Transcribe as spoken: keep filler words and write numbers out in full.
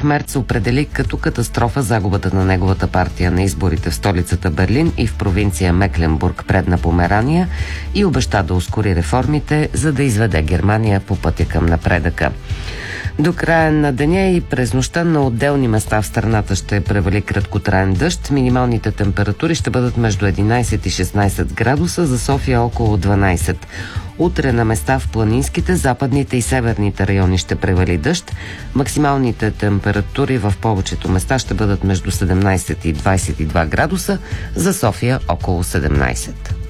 Мерц определи като катастрофа загубата на неговата партия на изборите в столицата Берлин и в провинция Мекленбург, Предна Померания, и обеща да ускори реформите, за да изведе Германия по пътя към напредъка. До края на деня и през нощта на отделни места в страната ще превали краткотраен дъжд. Минималните температури ще бъдат между единайсет и шестнайсет градуса, за София около дванайсет. Утре на места в планинските, западните и северните райони ще превали дъжд. Максималните температури в повечето места ще бъдат между седемнайсет и двайсет и два градуса, за София около седемнайсет.